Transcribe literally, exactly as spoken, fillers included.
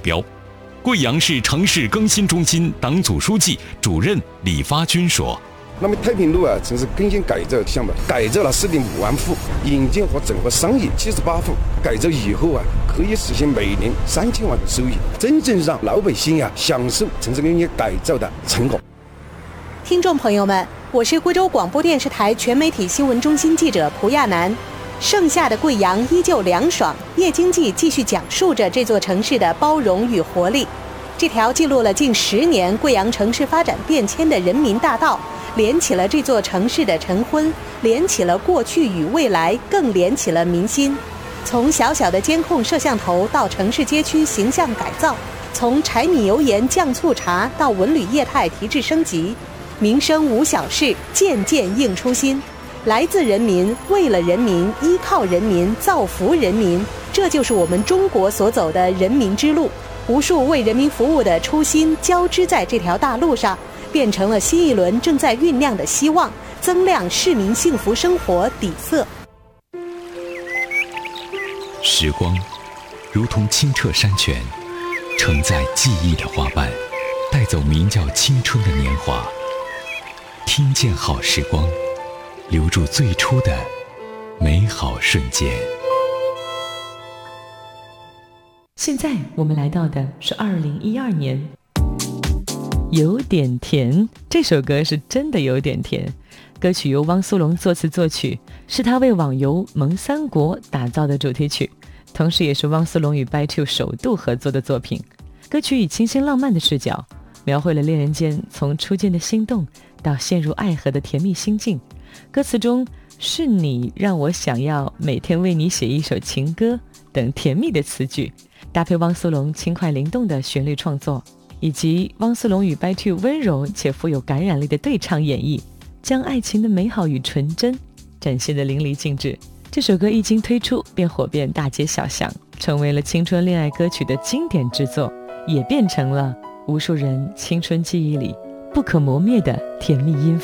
标。贵阳市城市更新中心党组书记、主任李发军说： 那么太平路啊，城市更新改造项目改造了四点五万户，引进和整合商业七十八户。改造以后啊，可以实现每年三千万的收益，真正让老百姓啊享受城市更新改造的成果。 听众朋友们，我是贵州广播电视台全媒体新闻中心记者蒲亚楠。盛夏的贵阳依旧凉爽，夜经济继续讲述着这座城市的包容与活力。这条记录了近十年贵阳城市发展变迁的人民大道，连起了这座城市的晨昏，连起了过去与未来，更连起了民心。从小小的监控摄像头到城市街区形象改造，从柴米油盐酱醋茶到文旅业态提质升级，民生无小事，件件应初心。来自人民，为了人民，依靠人民，造福人民，这就是我们中国所走的人民之路。无数为人民服务的初心交织在这条大路上，变成了新一轮正在酝酿的希望，增亮市民幸福生活底色。 时光如同清澈山泉，承载记忆的花瓣，带走名叫青春的年华。听见好时光，留住最初的美好瞬间。 现在我们来到的是二零一二年。有点甜，这首歌是真的有点甜。歌曲由汪苏泷作词作曲，是他为网游萌三国打造的主题曲，同时也是汪苏泷与 B Y Two 首度合作的作品。歌曲以清新浪漫的视角，描绘了恋人间从初见的心动到陷入爱河的甜蜜心境。歌词中是你让我想要每天为你写一首情歌等甜蜜的词句，搭配汪苏泷轻快灵动的旋律创作，以及汪苏泷与 B Y Two 温柔且富有感染力的对唱演绎，将爱情的美好与纯真展现得淋漓尽致。这首歌一经推出便火遍大街小巷，成为了青春恋爱歌曲的经典之作，也变成了无数人青春记忆里不可磨灭的甜蜜音符。